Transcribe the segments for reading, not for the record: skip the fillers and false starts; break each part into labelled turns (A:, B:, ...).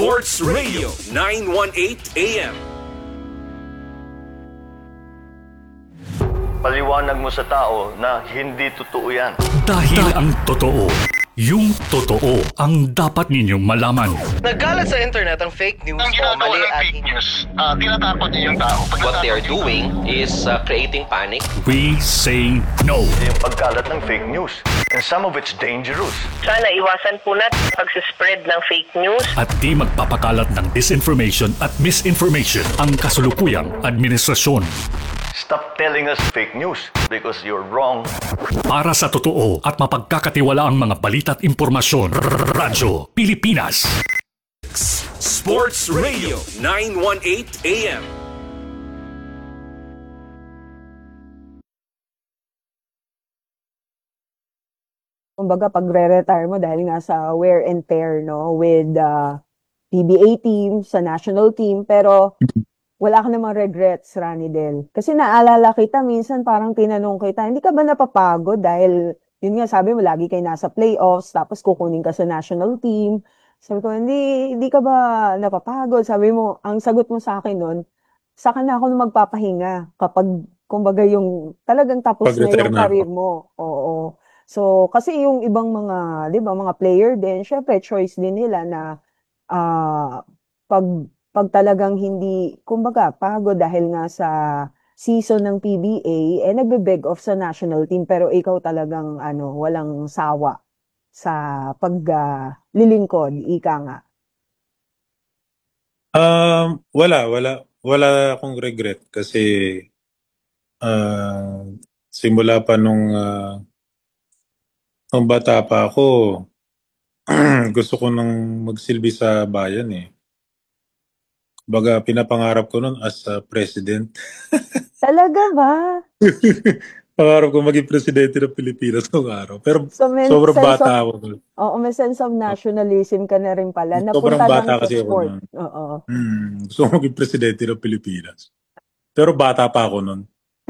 A: Sports Radio 918 AM.
B: Paliwanag mo sa tao na hindi totoo yan.
C: Dahil ang totoo, yung totoo ang dapat ninyong malaman.
D: Nagkalat sa internet ang fake news
E: Ang
D: o
E: ginagawa
D: mali
E: ng
D: at
E: fake news, tinatapon niya yung tao.
F: What they are doing is creating panic.
C: We say no.
B: Yung pagkalat ng fake news. And some of it's dangerous.
G: Sana iwasan po natin pagsispread ng fake news.
C: At di magpapakalat ng disinformation at misinformation ang kasulukuyang administrasyon.
B: Stop telling us fake news because you're wrong.
C: Para sa totoo at mapagkakatiwalaang mga balita at impormasyon, Radyo Pilipinas.
A: Sports Radio 918 AM.
H: Kumbaga pagre-retire mo dahil nga sa wear and tear, no, with PBA team, sa national team, pero wala ka namang regrets, Ranidel. Kasi naalala kita, minsan parang tinanong kita, hindi ka ba napapagod dahil, yun nga, sabi mo, lagi kayo nasa playoffs, tapos kukunin ka sa national team. Sabi ko, hindi ka ba napapagod? Sabi mo, ang sagot mo sa akin nun, saka na ako magpapahinga kapag, kumbaga, yung talagang tapos na yung career mo. Oo. So, kasi yung ibang mga, di ba, mga player din, syempre, choice din nila na pag talagang hindi, kumbaga, pagod dahil nga sa season ng PBA, nagbe-beg off sa national team, pero ikaw talagang, walang sawa sa paglilingkod, ika nga.
I: Wala akong regret kasi simula pa nung bata pa ako, gusto ko nang magsilbi sa bayan eh. Baga, pinapangarap ko nun as president.
H: Talaga ba?
I: Pangarap ko maging presidente ng Pilipinas noong araw. Pero
H: So, may
I: sobrang
H: sense
I: bata
H: of-
I: ako.
H: Oo, may sense of nationalism ka na rin pala.
I: Sobrang
H: Napunta
I: bata
H: lang sa
I: kasi ako
H: sport.
I: nun.
H: Oo.
I: Gusto ko maging presidente ng Pilipinas. Pero bata pa ako nun.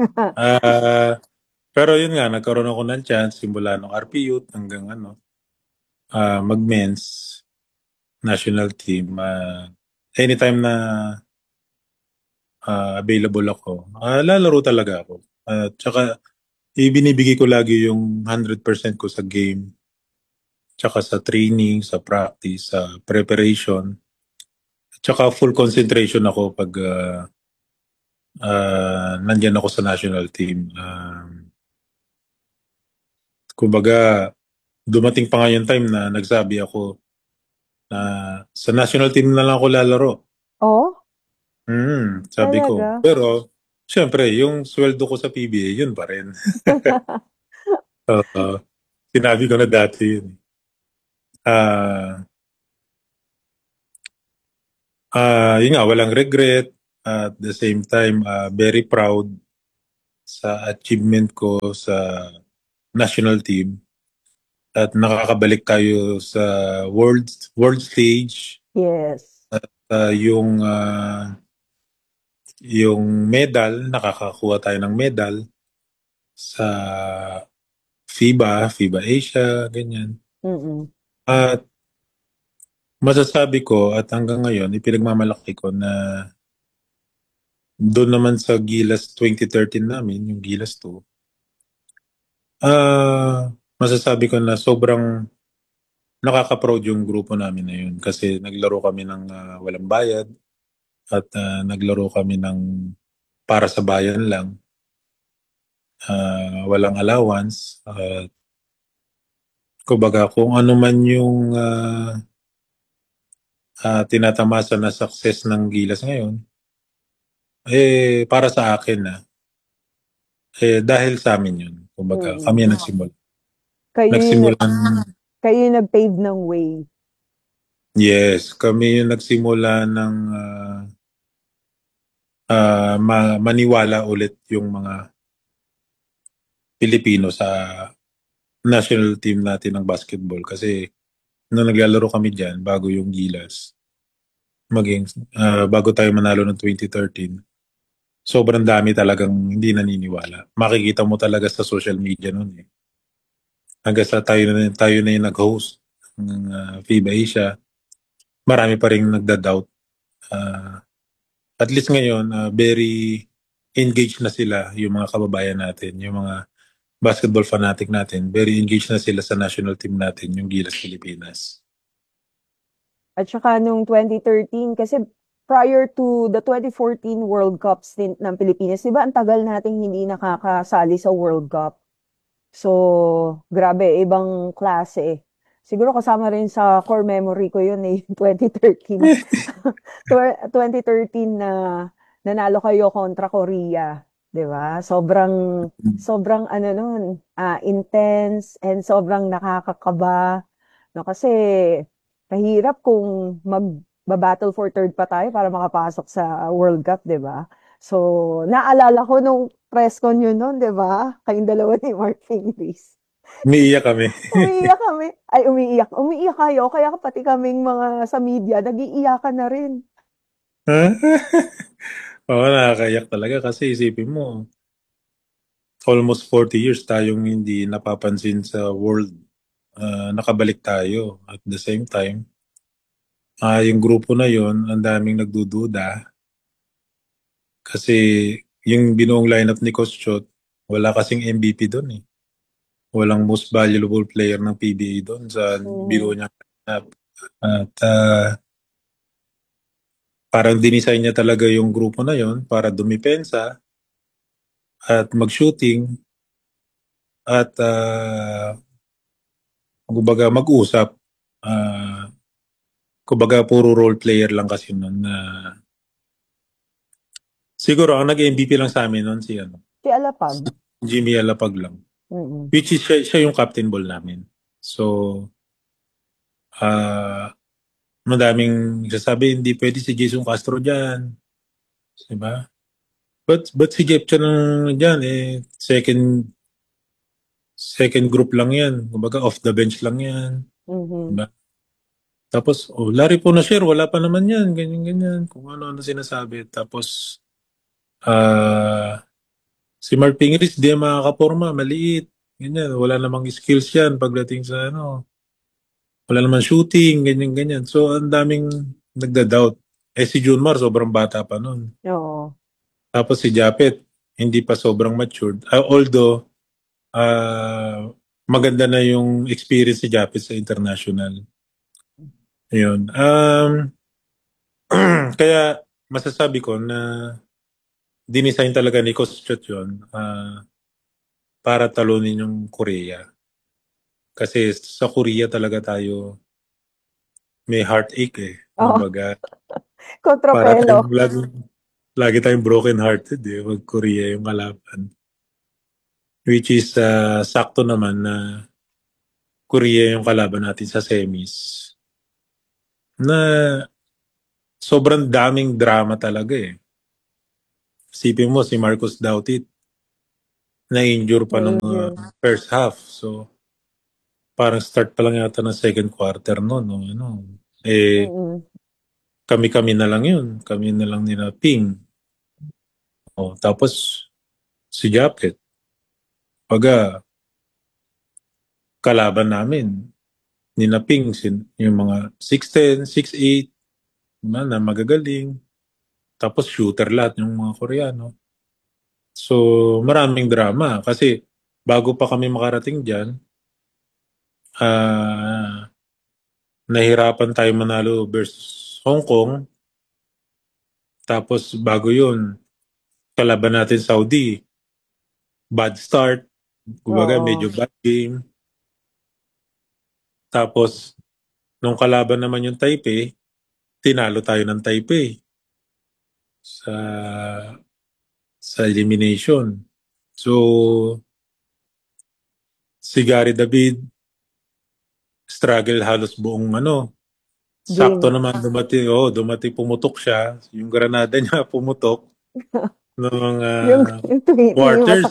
I: Pero yun nga, nagkaroon ako ng chance simula ng RP Youth hanggang mag-men's national team. Anytime na available ako, lalaro talaga ako. Tsaka ibinibigay ko lagi yung 100% ko sa game, tsaka sa training, sa practice, sa preparation. Tsaka full concentration ako pag nandyan ako sa national team. Kumbaga, dumating pa nga yung time na nagsabi ako na sa national team na lang ako lalaro.
H: Oh?
I: Sabi ko.
H: Talaga?
I: Pero, syempre, yung sweldo ko sa PBA, yun pa rin. Sinabi ko na dati yun. Yun nga, walang regret. At the same time, very proud sa achievement ko sa national team. At nakakabalik tayo sa world stage.
H: Yes.
I: Yung medal, nakakakuha tayo ng medal sa FIBA Asia, ganyan. At masasabi ko at hanggang ngayon, ipinagmamalaki ko na doon naman sa Gilas 2013 namin, yung Gilas 2, masasabi ko na sobrang nakaka-proud yung grupo namin na yun kasi naglaro kami ng walang bayad at naglaro kami ng para sa bayan lang. Walang allowance. Kumbaga, kung ano man yung tinatamasa na success ng Gilas ngayon, para sa akin dahil sa amin yun. Kumbaga, kami ang nagsimula.
H: Kayo yung nag-pave ng way.
I: Yes, kami yung nagsimula ng maniwala ulit yung mga Pilipino sa national team natin ng basketball. Kasi nung naglalaro kami dyan, bago yung Gilas, bago tayo manalo ng 2013, sobrang dami talagang hindi naniniwala. Makikita mo talaga sa social media nun eh. Hanggang sa tayo na yung nag-host ng FIBA Asia. marami pa rin nagda-doubt. Ah, at least ngayon, very engaged na sila, yung mga kababayan natin, yung mga basketball fanatic natin, very engaged na sila sa national team natin, yung Gilas Pilipinas.
H: At saka nung 2013, kasi prior to the 2014 World Cup stint ng Pilipinas, di ba ang tagal nating hindi nakakasali sa World Cup? So, grabe, ibang klase. Siguro kasama rin sa core memory ko yun eh, yung 2013. 2013 na nanalo kayo kontra Korea, 'di ba? Sobrang ano nun, intense and sobrang nakakakaba. No, kasi mahirap kung mag-battle for third pa tayo para makapasok sa World Cup, 'di ba? So, naalala ko nung press con yun nun, 'di ba? Kayong dalawa ni Mark Fingris.
I: Umiiyak kami.
H: Umiiyak kami. Ay, umiiyak. Umiiyak kayo. Kaya pati kaming mga sa media, nag-iiyakan na rin.
I: Oo, nakakayak talaga kasi isipin mo, almost 40 years tayong hindi napapansin sa world. Nakabalik tayo. At the same time, yung grupo na yon, ang daming nagdududa kasi yung binuong lineup ni Coach Chot, wala kasing MVP doon eh. Walang most valuable player ng PBA doon sa binuo niya lineup. At parang dinisign niya talaga yung grupo na yon para dumipensa at mag-shooting at kumbaga mag-usap. Kumbaga puro role player lang kasi noon na siguro ang nag-MVP lang sa amin noon si
H: Si Alapag.
I: Jimmy Alapag lang.
H: Mm-mm.
I: Which is siya yung captain ball namin. So madaming sasabi hindi pwede si Jason Castro diyan. Diba? But si Jeff Chan diyan second group lang yan. Kumbaga off the bench lang yan.
H: Mhm.
I: Diba? Tapos, Larry Ponasher, wala pa naman yan. Ganyan-ganyan. Kung ano-ano sinasabi. Tapos, si Mark Pingris, di makakaporma. Maliit. Ganyan. Wala namang skills yan pagdating sa wala namang shooting. Ganyan-ganyan. So, ang daming nagda-doubt. Si Junmar, sobrang bata pa nun.
H: Oo.
I: Tapos si Japet, hindi pa sobrang matured. Although, maganda na yung experience si Japet sa international. Ayun. Kaya masasabi ko na dinisign talaga ni Coach Chot yun para talunin yung Korea. Kasi sa Korea talaga tayo may heartache eh. Kumbaga, para
H: Kontrapelo.
I: lagi tayong broken hearted eh. Wag Korea yung kalaban. Which is sakto naman na Korea yung kalaban natin sa semis. Na sobrang daming drama talaga eh. Isipin mo si Marcus Dautit na-injure pa nung first half. So parang start pa lang yata ng second quarter noon. Kami-kami na lang yun. Kami na lang nila Ping. Tapos si Japet. Kalaban namin nina Ping, yung mga 6'10", 6'8", na magagaling. Tapos shooter lahat yung mga Koreano. So, maraming drama. Kasi bago pa kami makarating dyan, nahirapan tayo manalo versus Hong Kong. Tapos bago yun, kalaban natin Saudi. Bad start. Kumbaga, medyo bad game. Tapos, nung kalaban naman yung Taipei, tinalo tayo ng Taipei sa elimination. So, si Gary David, struggle halos buong sakto naman dumating pumutok siya. Yung granada niya pumutok ng quarters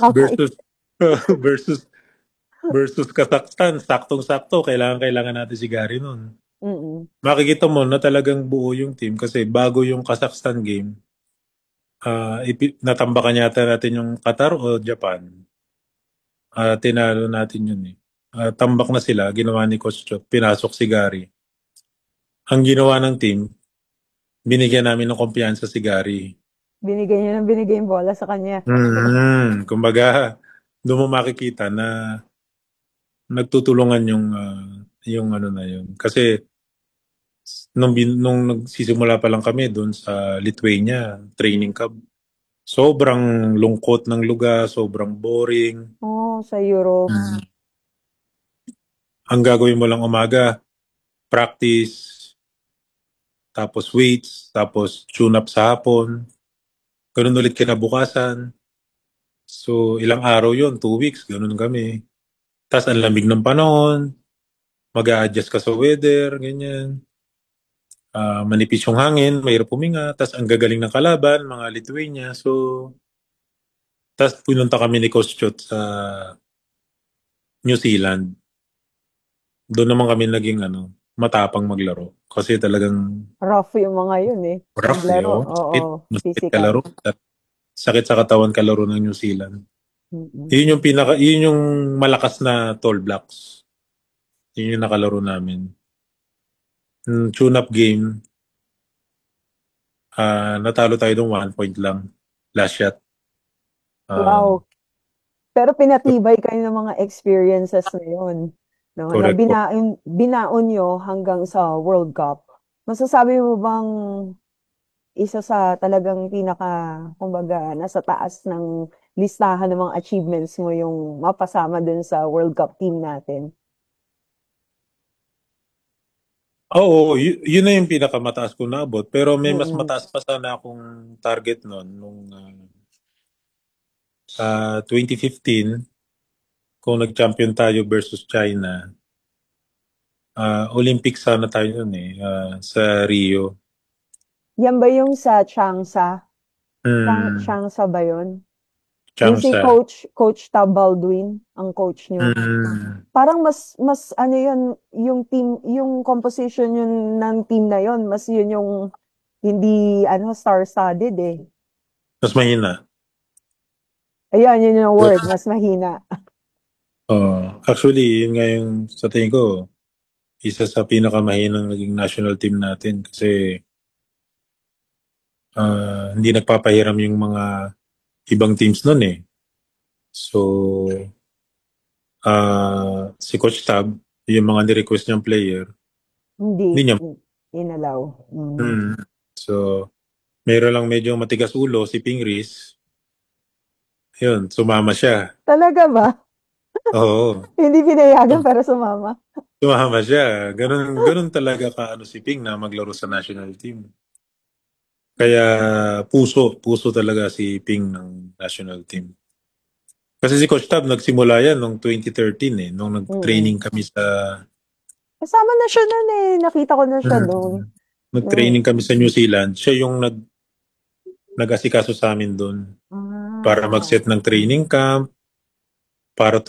I: versus Kazakhstan. Saktong-sakto. Kailangan natin si Gary nun. Makikita mo na talagang buo yung team kasi bago yung Kazakhstan game, natambakan yata natin yung Qatar o Japan. Tinalo natin yun eh. Tambak na sila, ginawa ni Coach Chot, pinasok si Gary. ang ginawa ng team, binigyan namin ng kumpiyansa si Gary.
H: Binigay niya ng binigay yung bola sa kanya.
I: Kumbaga, doon mo makikita na nagtutulungan yung ano na yun. Kasi nung nagsisimula pa lang kami doon sa Lithuania, training camp, sobrang lungkot ng lugar, sobrang boring.
H: Oh, sa Europe.
I: Ang gagawin mo lang umaga, practice, tapos weights, tapos tune up sa hapon. Ganun ulit kinabukasan. So, ilang araw yon 2 weeks, ganun kami. Tapos ang lamig ng panahon, mag-a-adjust ka sa weather, ganyan. Manipis yung hangin, mahirap puminga. Tapos ang gagaling ng kalaban, mga Lithuania. So, tapos pununta kami ni Coach Chot sa New Zealand. Doon naman kami naging matapang maglaro. Kasi talagang
H: Rough yung mga yun eh.
I: rough
H: Maglaro.
I: yun.
H: Oo,
I: Masakit
H: physical.
I: kalaro. Sakit sa katawan kalaro ng New Zealand.
H: Mm-mm.
I: Yun yung malakas na tall blocks. Yun yung nakalaro namin. Tune-up game, natalo tayo ng 1 point lang. Last shot.
H: Wow. Pero pinatibay kayo ng mga experiences na yun. No? Na
I: Correct po.
H: binaon nyo hanggang sa World Cup. Masasabi mo bang isa sa talagang kumbaga, nasa taas ng listahan ng mga achievements mo yung mapasama dun sa World Cup team natin?
I: Oo, yun na yung pinakamataas ko naabot. Pero may mas
H: Mm-mm.
I: mataas pa sana akong target noon nung 2015 kung nag-champion tayo versus China. Olympics sana tayo nun sa Rio.
H: Yan ba yung sa Changsha?
I: Hmm,
H: Changsha ba yun? Yung si
I: Changsha.
H: Coach Tab Baldwin, ang coach nyo. Parang mas ano yun, yung team, yung composition yun ng team na yun, mas yun yung hindi star-studded eh.
I: Mas mahina.
H: Ayan, yun yung word, mas mahina.
I: Actually, yun nga yung sa tingin ko, isa sa pinakamahinang naging national team natin kasi hindi nagpapahiram yung mga ibang teams nun eh. So, si Coach Tab, yung mga ni-request niyang player, hindi
H: Hindi
I: niya.
H: inalaw.
I: So, meron lang medyo matigas ulo, si Pingris. Yun, sumama siya.
H: Talaga ba?
I: Oo,
H: Hindi pinayagan pero sumama.
I: sumama siya. Ganun talaga si Ping na maglaro sa national team. Kaya puso talaga si Ping ng national team. Kasi si Coach Tab nagsimula yan noong 2013 nung nag-training kami sa
H: Kasama na siya nun eh. Nakita ko na siya doon.
I: nag-training kami sa New Zealand. Siya yung nag-asikaso sa amin doon para mag-set ng training camp, para